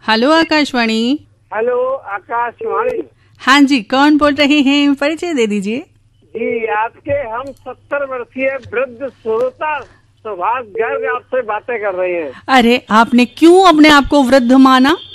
Hello Akashvani. Hello Akashvani. हाँ जी, कौन बोल रहे हैं, परिचय दे दीजिए। जी, आपके हम 70 वर्षीय वृद्ध श्रोता सुभाष गर्ग आपसे बातें कर रहे हैं। अरे, आपने क्यों अपने आप को वृद्ध माना?